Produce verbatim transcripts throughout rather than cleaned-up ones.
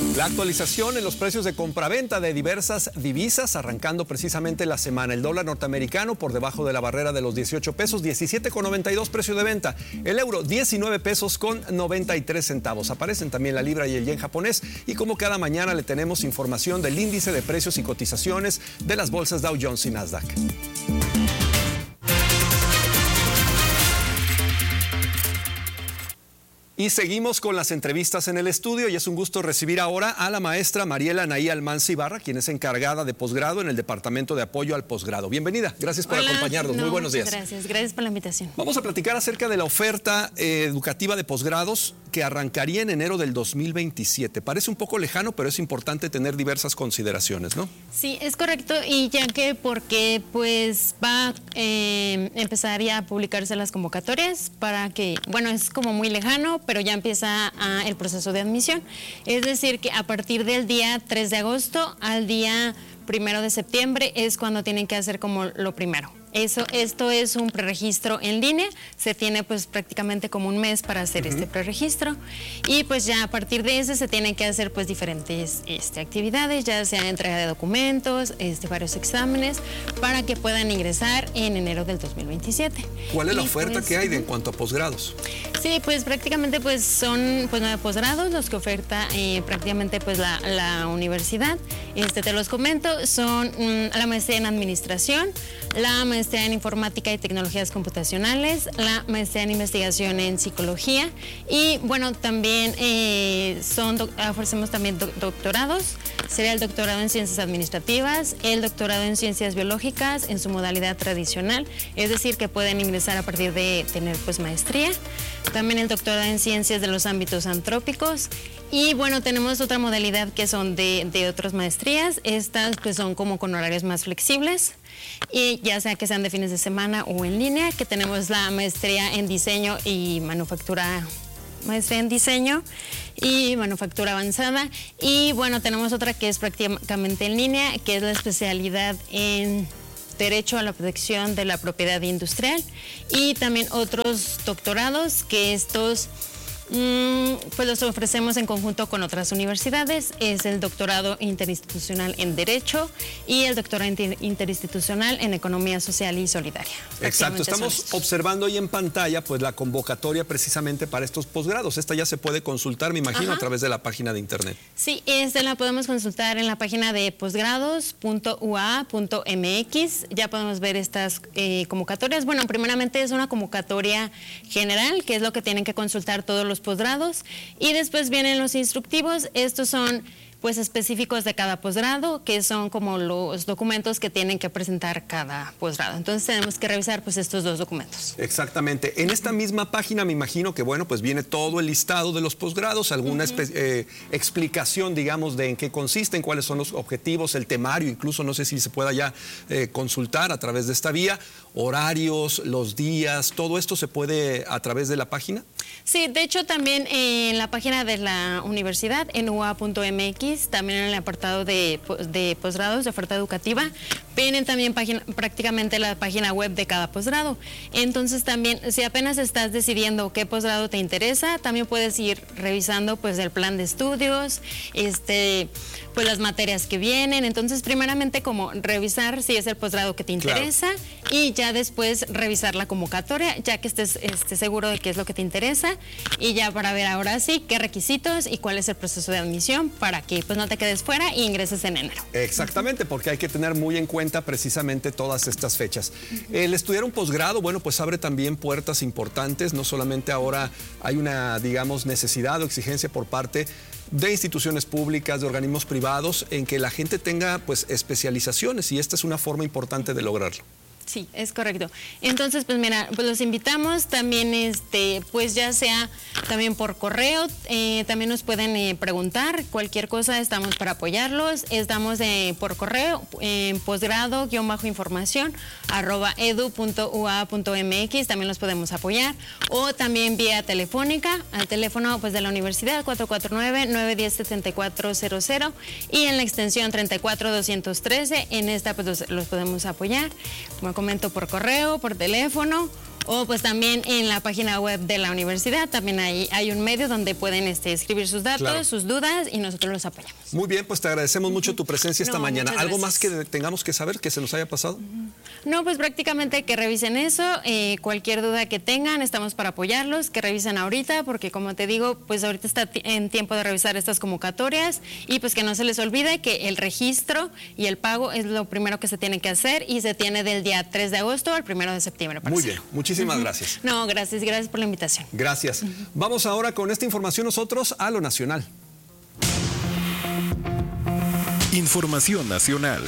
La actualización en los precios de compraventa de diversas divisas, arrancando precisamente la semana. El dólar norteamericano por debajo de la barrera de los dieciocho pesos, diecisiete con noventa y dos precio de venta. El euro, diecinueve pesos con noventa y tres centavos. Aparecen también la libra y el yen japonés. Y como cada mañana le tenemos información del índice de precios y cotizaciones de las bolsas Dow Jones y Nasdaq. Y seguimos con las entrevistas en el estudio y es un gusto recibir ahora a la maestra Mariela Anaí Almanza Ibarra, quien es encargada de posgrado en el Departamento de Apoyo al Posgrado. Bienvenida, gracias por Hola, acompañarnos. no, Muy buenos días. Gracias, gracias por la invitación. Vamos a platicar acerca de la oferta eh, educativa de posgrados que arrancaría en enero del dos mil veintisiete. Parece un poco lejano, pero es importante tener diversas consideraciones, ¿no? Sí, es correcto, y ya que porque pues va eh, empezaría a publicarse las convocatorias para que, bueno, es como muy lejano, pero ya empieza ah, el proceso de admisión. Es decir, que a partir del día tres de agosto al día primero de septiembre es cuando tienen que hacer como lo primero. Eso, esto es un preregistro en línea, se tiene pues prácticamente como un mes para hacer uh-huh. este preregistro y pues ya a partir de ese se tienen que hacer pues diferentes este, actividades, ya sea entrega de documentos, este, varios exámenes para que puedan ingresar en enero del dos mil veintisiete. ¿Cuál es la y oferta pues, que hay de, en cuanto a posgrados? Sí, pues prácticamente pues son pues nueve posgrados los que oferta eh, prácticamente pues la, la universidad. Este, te los comento, son mm, la maestría en administración, la maestría en informática y tecnologías computacionales, la maestría en investigación en psicología y bueno, también eh, son ofrecemos también do, doctorados, sería el doctorado en ciencias administrativas, el doctorado en ciencias biológicas en su modalidad tradicional, es decir, que pueden ingresar a partir de tener pues maestría, también el doctorado en ciencias de los ámbitos antrópicos y bueno, tenemos otra modalidad que son de, de otras maestrías, estas pues son como con horarios más flexibles y ya sea que sean de fines de semana o en línea, que tenemos la maestría en diseño y manufactura, maestría en diseño y manufactura avanzada y bueno, tenemos otra que es prácticamente en línea, que es la especialidad en Derecho a la Protección de la Propiedad Industrial y también otros doctorados que estos Mm, pues los ofrecemos en conjunto con otras universidades. Es el doctorado interinstitucional en Derecho y el doctorado interinstitucional en Economía Social y Solidaria. Exacto, estamos observando ahí en pantalla pues la convocatoria precisamente para estos posgrados. Esta ya se puede consultar, me imagino, Ajá. a través de la página de internet. Sí, esta la podemos consultar en la página de posgrados punto u a punto m x. Ya podemos ver estas eh, convocatorias. Bueno, primeramente es una convocatoria general, que es lo que tienen que consultar todos los posgrados y después vienen los instructivos. Estos son pues específicos de cada posgrado, que son como los documentos que tienen que presentar cada posgrado. Entonces tenemos que revisar pues estos dos documentos. Exactamente. En esta misma página me imagino que bueno, pues viene todo el listado de los posgrados, alguna uh-huh. eh, explicación, digamos, de en qué consisten, cuáles son los objetivos, el temario, incluso no sé si se pueda ya eh, consultar a través de esta vía, horarios, los días, todo esto se puede a través de la página. Sí, de hecho también en la página de la universidad, en u a punto m x, también en el apartado de, de posgrados, de oferta educativa, vienen también página, prácticamente la página web de cada posgrado. Entonces también, si apenas estás decidiendo qué posgrado te interesa, también puedes ir revisando pues el plan de estudios, este, pues las materias que vienen. Entonces, primeramente como revisar si es el posgrado que te interesa claro. y ya después revisar la convocatoria, ya que estés este, seguro de qué es lo que te interesa y ya para ver ahora sí qué requisitos y cuál es el proceso de admisión para que pues no te quedes fuera y ingreses en enero. Exactamente, porque hay que tener muy en cuenta precisamente todas estas fechas. Uh-huh. El estudiar un posgrado, bueno, pues abre también puertas importantes, no solamente ahora hay una, digamos, necesidad o exigencia por parte de instituciones públicas, de organismos privados, en que la gente tenga pues especializaciones y esta es una forma importante de lograrlo. Sí, es correcto. Entonces, pues mira, pues los invitamos también, este, pues ya sea también por correo, eh, también nos pueden eh, preguntar cualquier cosa, estamos para apoyarlos. Estamos eh, por correo en eh, posgrado-información arroba edu punto u a punto m x, también los podemos apoyar. O también vía telefónica, al teléfono pues de la universidad cuatro cuatro nueve, nueve uno cero, siete cuatro cero cero y en la extensión treinta y cuatro doscientos trece, en esta pues los, los podemos apoyar. Como documento por correo, por teléfono, o pues también en la página web de la universidad. También hay, hay un medio donde pueden este, escribir sus datos, claro, sus dudas, y nosotros los apoyamos. Muy bien, pues te agradecemos mucho tu presencia esta no, mañana. ¿Algo más que tengamos que saber, que se nos haya pasado? No, pues prácticamente que revisen eso, eh, cualquier duda que tengan, estamos para apoyarlos, que revisen ahorita, porque como te digo, pues ahorita está en tiempo de revisar estas convocatorias, y pues que no se les olvide que el registro y el pago es lo primero que se tiene que hacer, y se tiene del día tres de agosto al primero de septiembre. Muy bien, muchísimas Uh-huh. gracias. No, gracias, gracias por la invitación. Gracias. Uh-huh. Vamos ahora con esta información nosotros a lo nacional. Información nacional.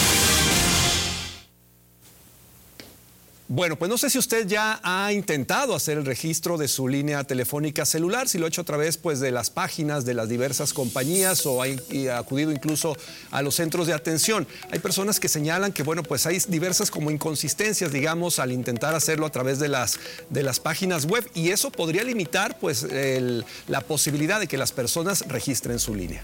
Bueno, pues no sé si usted ya ha intentado hacer el registro de su línea telefónica celular, si lo ha hecho a través pues, de las páginas de las diversas compañías o ha, ha acudido incluso a los centros de atención. Hay personas que señalan que bueno, pues hay diversas como inconsistencias, digamos, al intentar hacerlo a través de las, de las páginas web, y eso podría limitar pues, el, la posibilidad de que las personas registren su línea.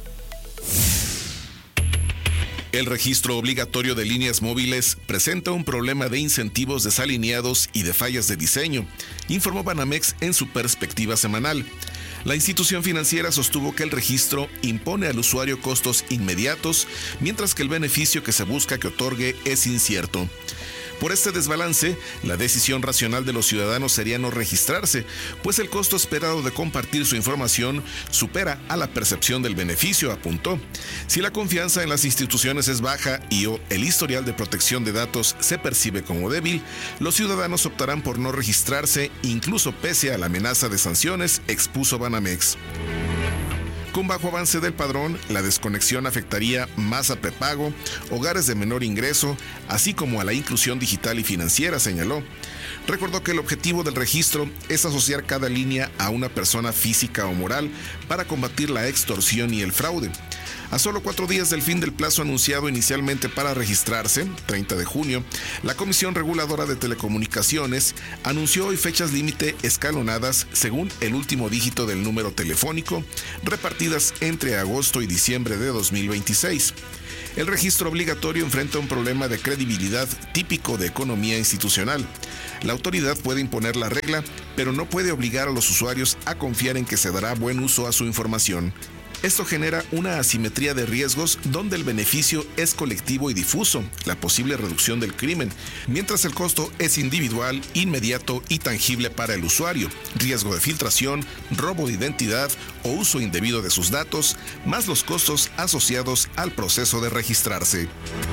El registro obligatorio de líneas móviles presenta un problema de incentivos desalineados y de fallas de diseño, informó Banamex en su perspectiva semanal. La institución financiera sostuvo que el registro impone al usuario costos inmediatos, mientras que el beneficio que se busca que otorgue es incierto. Por este desbalance, la decisión racional de los ciudadanos sería no registrarse, pues el costo esperado de compartir su información supera a la percepción del beneficio, apuntó. Si la confianza en las instituciones es baja y o el historial de protección de datos se percibe como débil, los ciudadanos optarán por no registrarse, incluso pese a la amenaza de sanciones, expuso Banamex. Con bajo avance del padrón, la desconexión afectaría más a prepago, hogares de menor ingreso, así como a la inclusión digital y financiera, señaló. Recordó que el objetivo del registro es asociar cada línea a una persona física o moral para combatir la extorsión y el fraude. A solo cuatro días del fin del plazo anunciado inicialmente para registrarse, treinta de junio, la Comisión Reguladora de Telecomunicaciones anunció hoy fechas límite escalonadas según el último dígito del número telefónico, repartidas entre agosto y diciembre de dos mil veintiséis. El registro obligatorio enfrenta un problema de credibilidad típico de economía institucional. La autoridad puede imponer la regla, pero no puede obligar a los usuarios a confiar en que se dará buen uso a su información. Esto genera una asimetría de riesgos donde el beneficio es colectivo y difuso, la posible reducción del crimen, mientras el costo es individual, inmediato y tangible para el usuario, riesgo de filtración, robo de identidad o uso indebido de sus datos, más los costos asociados al proceso de registrarse.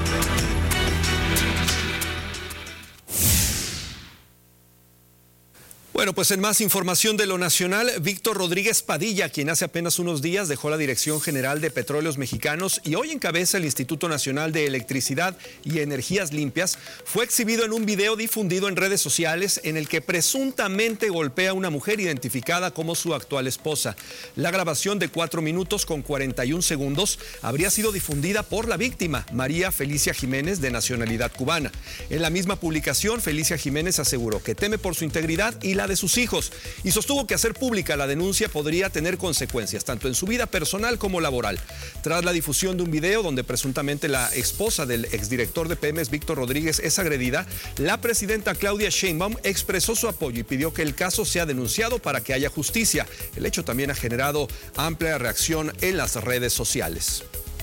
Bueno, pues en más información de lo nacional, Víctor Rodríguez Padilla, quien hace apenas unos días dejó la Dirección General de Petróleos Mexicanos y hoy encabeza el Instituto Nacional de Electricidad y Energías Limpias, fue exhibido en un video difundido en redes sociales en el que presuntamente golpea a una mujer identificada como su actual esposa. La grabación de cuatro minutos con cuarenta y un segundos habría sido difundida por la víctima, María Felicia Jiménez, de nacionalidad cubana. En la misma publicación, Felicia Jiménez aseguró que teme por su integridad y la de sus hijos, y sostuvo que hacer pública la denuncia podría tener consecuencias tanto en su vida personal como laboral. Tras la difusión de un video donde presuntamente la esposa del exdirector de Pemex, Víctor Rodríguez, es agredida, la presidenta Claudia Sheinbaum expresó su apoyo y pidió que el caso sea denunciado para que haya justicia. El hecho también ha generado amplia reacción en las redes sociales.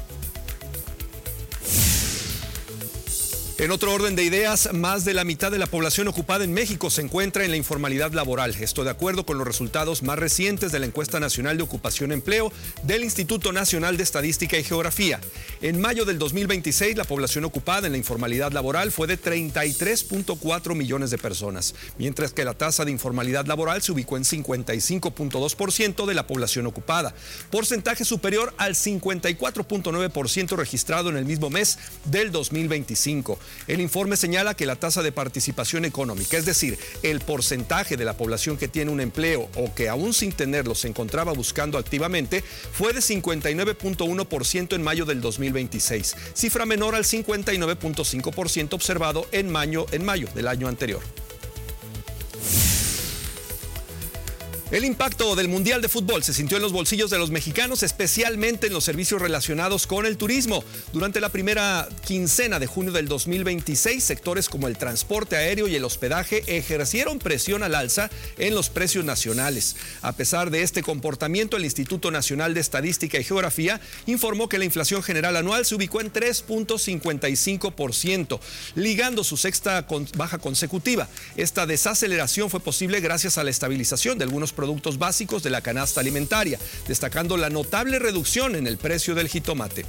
En otro orden de ideas, más de la mitad de la población ocupada en México se encuentra en la informalidad laboral. Esto de acuerdo con los resultados más recientes de la Encuesta Nacional de Ocupación y Empleo del Instituto Nacional de Estadística y Geografía. En mayo del dos mil veintiséis, la población ocupada en la informalidad laboral fue de treinta y tres punto cuatro millones de personas, mientras que la tasa de informalidad laboral se ubicó en cincuenta y cinco punto dos por ciento de la población ocupada, porcentaje superior al cincuenta y cuatro punto nueve por ciento registrado en el mismo mes del dos mil veinticinco. El informe señala que la tasa de participación económica, es decir, el porcentaje de la población que tiene un empleo o que aún sin tenerlo se encontraba buscando activamente, fue de cincuenta y nueve punto uno por ciento en mayo del dos mil veintiséis, cifra menor al cincuenta y nueve punto cinco por ciento observado en mayo, en mayo del año anterior. El impacto del Mundial de Fútbol se sintió en los bolsillos de los mexicanos, especialmente en los servicios relacionados con el turismo. Durante la primera quincena de junio del dos mil veintiséis, sectores como el transporte aéreo y el hospedaje ejercieron presión al alza en los precios nacionales. A pesar de este comportamiento, el Instituto Nacional de Estadística y Geografía informó que la inflación general anual se ubicó en tres punto cincuenta y cinco por ciento, ligando su sexta baja consecutiva. Esta desaceleración fue posible gracias a la estabilización de algunos productos básicos de la canasta alimentaria, destacando la notable reducción en el precio del jitomate.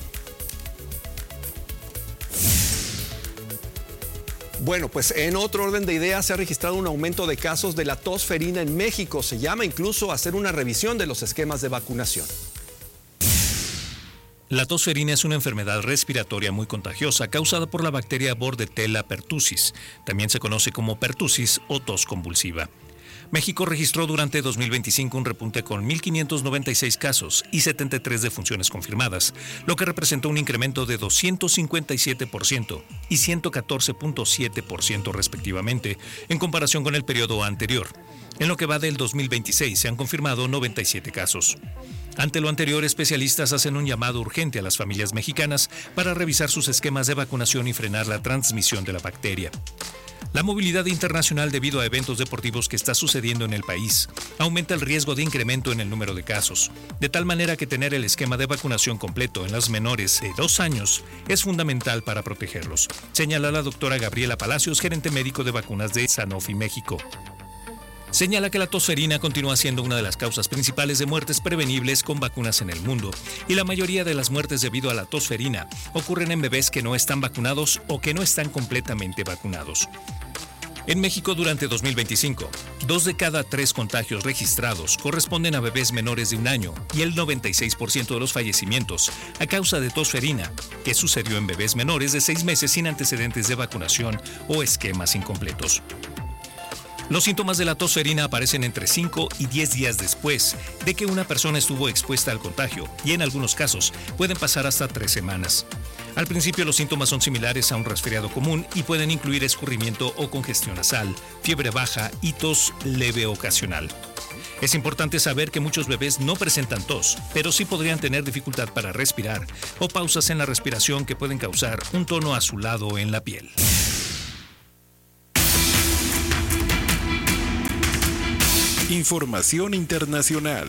Bueno, pues en otro orden de ideas se ha registrado un aumento de casos de la tos ferina en México. Se llama incluso a hacer una revisión de los esquemas de vacunación. La tos ferina es una enfermedad respiratoria muy contagiosa causada por la bacteria Bordetella pertussis. También se conoce como pertussis o tos convulsiva. México registró durante dos mil veinticinco un repunte con mil quinientos noventa y seis casos y setenta y tres defunciones confirmadas, lo que representó un incremento de doscientos cincuenta y siete por ciento y ciento catorce punto siete por ciento respectivamente en comparación con el periodo anterior. En lo que va del dos mil veintiséis se han confirmado noventa y siete casos. Ante lo anterior, especialistas hacen un llamado urgente a las familias mexicanas para revisar sus esquemas de vacunación y frenar la transmisión de la bacteria. La movilidad internacional debido a eventos deportivos que está sucediendo en el país aumenta el riesgo de incremento en el número de casos, de tal manera que tener el esquema de vacunación completo en las menores de dos años es fundamental para protegerlos, señala la doctora Gabriela Palacios, gerente médico de vacunas de Sanofi México. Señala que la tos ferina continúa siendo una de las causas principales de muertes prevenibles con vacunas en el mundo, y la mayoría de las muertes debido a la tos ferina ocurren en bebés que no están vacunados o que no están completamente vacunados. En México, durante dos mil veinticinco, dos de cada tres contagios registrados corresponden a bebés menores de un año y el noventa y seis por ciento de los fallecimientos a causa de tos ferina, que sucedió en bebés menores de seis meses sin antecedentes de vacunación o esquemas incompletos. Los síntomas de la tos ferina aparecen entre cinco y diez días después de que una persona estuvo expuesta al contagio y en algunos casos pueden pasar hasta tres semanas. Al principio los síntomas son similares a un resfriado común y pueden incluir escurrimiento o congestión nasal, fiebre baja y tos leve ocasional. Es importante saber que muchos bebés no presentan tos, pero sí podrían tener dificultad para respirar o pausas en la respiración que pueden causar un tono azulado en la piel. Información internacional.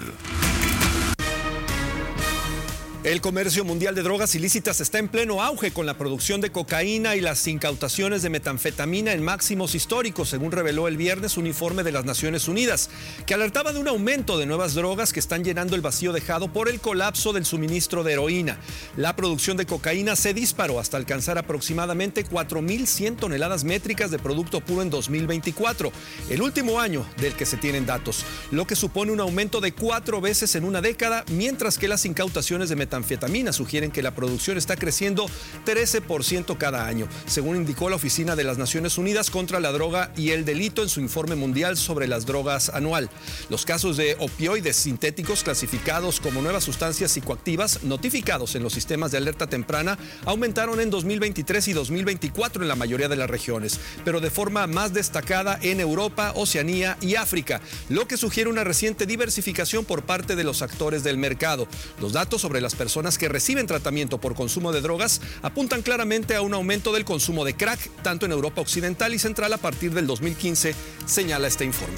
El comercio mundial de drogas ilícitas está en pleno auge con la producción de cocaína y las incautaciones de metanfetamina en máximos históricos, según reveló el viernes un informe de las Naciones Unidas, que alertaba de un aumento de nuevas drogas que están llenando el vacío dejado por el colapso del suministro de heroína. La producción de cocaína se disparó hasta alcanzar aproximadamente cuatro mil cien toneladas métricas de producto puro en dos mil veinticuatro, el último año del que se tienen datos, lo que supone un aumento de cuatro veces en una década, mientras que las incautaciones de metanfetamina metanfetamina sugieren que la producción está creciendo trece por ciento cada año, según indicó la Oficina de las Naciones Unidas contra la Droga y el Delito en su informe mundial sobre las drogas anual. Los casos de opioides sintéticos clasificados como nuevas sustancias psicoactivas notificados en los sistemas de alerta temprana aumentaron en dos mil veintitrés y dos mil veinticuatro en la mayoría de las regiones, pero de forma más destacada en Europa, Oceanía y África, lo que sugiere una reciente diversificación por parte de los actores del mercado. Los datos sobre las personas que reciben tratamiento por consumo de drogas apuntan claramente a un aumento del consumo de crack, tanto en Europa Occidental y Central a partir del dos mil quince, señala este informe.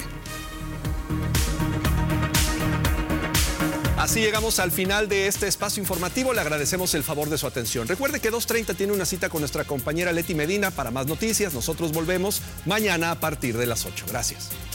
Así llegamos al final de este espacio informativo. Le agradecemos el favor de su atención. Recuerde que dos treinta tiene una cita con nuestra compañera Leti Medina para más noticias. Nosotros volvemos mañana a partir de las ocho. Gracias.